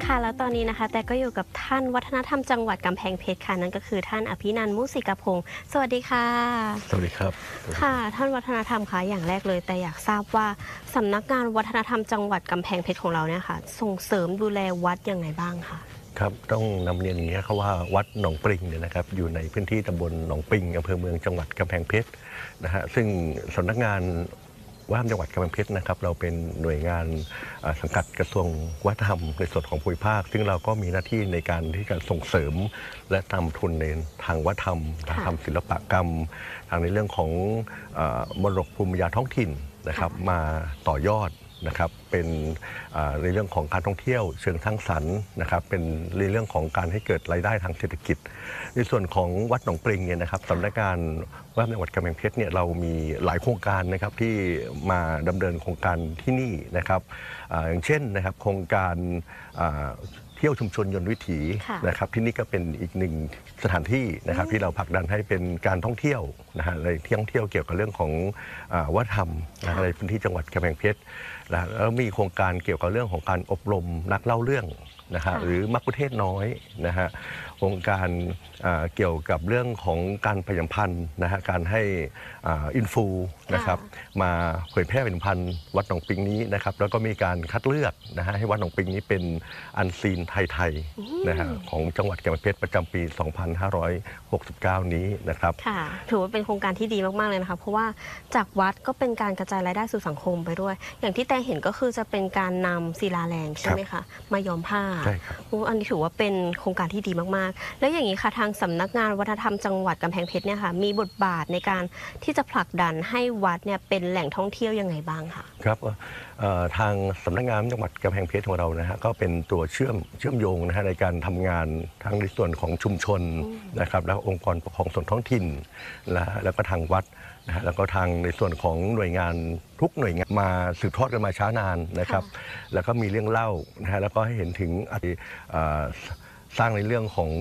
ค่ะแล้วตอนนี้นะคะแต่ก็อยู่กับท่านวัฒนธรรมจังหวัดกำแพงเพชรค่ะนั่นก็คือท่านอภินันท์มุสิกพงศ์สวัสดีค่ะสวัสดีครับค่ะท่านวัฒนธรรมคะอย่างแรกเลยแต่อยากทราบว่าสำนักงานวัฒนธรรมจังหวัดกำแพงเพชรของเราเนี่ยค่ะส่งเสริมดูแลวัดยังไงบ้างคะครับต้องนำเรียนอย่างนี้ครับว่าวัดหนองปริงเนี่ยนะครับอยู่ในพื้นที่ตำบลหนองปริงอำเภอเมืองจังหวัดกำแพงเพชรนะฮะซึ่งสำนักงานวัฒนธรรมจังหวัดกำแพงเพชรนะครับเราเป็นหน่วยงานสังกัดกระทรวงวัฒนธรรมในส่วนของภูมิภาคซึ่งเราก็มีหน้าที่ในการที่จะส่งเสริมและนำทุนในทางวัฒนธรรมทางศิลปกรรมทางในเรื่องของมรดกภูมิปัญญาท้องถิ่นนะครับมาต่อยอดนะครับเป็นในเรื่องของการท่องเที่ยวเชิงสร้างสรรค์นะครับเป็นในเรื่องของการให้เกิดรายได้ทางเศรษฐกิจในส่วนของวัดหนองปริงเนี่ยนะครับสำนักงานวัดจังหวัดกำแพงเพชรเนี่ยเรามีหลายโครงการนะครับที่มาดำเนินโครงการที่นี่นะครับอย่างเช่นนะครับโครงการเที่ยวชุมชนยนต์วิถีนะครับที่นี่ก็เป็นอีกหนึ่งสถานที่นะครับที่เราผลักดันให้เป็นการท่องเที่ยวนะฮะในท่องเที่ยวเกี่ยวกับเรื่องของวัฒนธรรมในพื้นที่จังหวัดกำแพงเพชรแล้วมีโครงการเกี่ยวกับเรื่องของการอบรมนักเล่าเรื่องนะฮะหรือมัคคุเทศน้อยนะฮะโครงการเกี่ยวกับเรื่องของการผลิตภัณฑ์นะฮะการให้อินฟูนะครับมาเผยแพร่ผลิตภัณฑ์วัดหนองปิงนี้นะครับแล้วก็มีการคัดเลือกนะฮะให้วัดหนองปิงนี้เป็นอันซีนไทยๆนะฮะของจังหวัดกำแพงเพชรประจำปี 2569 นี้นะครับค่ะถือว่าเป็นโครงการที่ดีมากๆเลยนะคะเพราะว่าจากวัดก็เป็นการกระจายรายได้สู่สังคมไปด้วยอย่างที่แต่เห็นก็คือจะเป็นการนำศิลาแรงใช่ไหมคะมาย้อมผ้าใช่ครับอันนี้ถือว่าเป็นโครงการที่ดีมากๆแล้วอย่างนี้ค่ะทางสำนักงานวัฒนธรรมจังหวัดกำแพงเพชรเนี่ยค่ะมีบทบาทในการที่จะผลักดันให้วัดเนี่ยเป็นแหล่งท่องเที่ยวยังไงบ้างคะครับทางสำนักงานจังหวัดกำแพงเพชรของเรานะฮะก็เป็นตัวเชื่อมโยงนะฮะในการทำงานทั้งในส่วนของชุมชนนะครับแล้วองค์กรปกครองส่วนท้องถิ่นแล้วก็ทางวัดนะฮะแล้วก็ทางในส่วนของหน่วยงานทุกหน่วยงานมาสืบทอดกันมาช้านานนะครับแล้วก็มีเรื่องเล่านะฮะแล้วก็ให้เห็นถึงสร้างในเรื่องของ